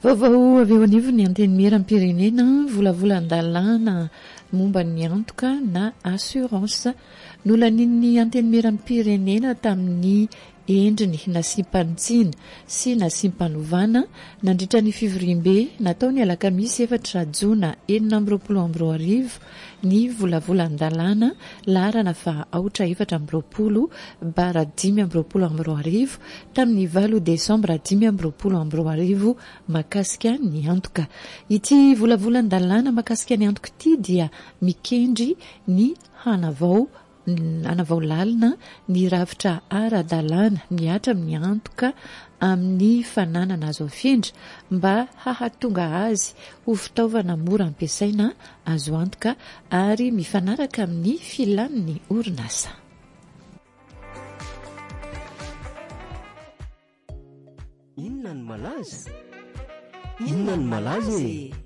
Vaovao avy eo anivo ny anteny miram-pirenena volavolan-dalàna momba ny antoka na assurance. Nolanin'ny anteny miram-pirenena tamin'ny endriny nasimpanitsina sy nasimpanovanà nandritra ny fivoriam-be nataony alakamisy 4 Jona 2024 ny volavolan-dalàna laharana fa 4/4/2024 tamin'ny 8 Desambra 2024 makasika ny antoka. Ity volavolan-dalàna makasika ny antoka ity dia mikendry ny hanavao lalina ny ravitra ara-dalàna miatra amin'ny antoka amin'ny fananana azo afindra mba hahatonga azy ho fitaovana mora ampiasaina azo antoka ary mifanaraka amin'ny filan'ny orinasa. Inona ny malaza? Inona ny malaza?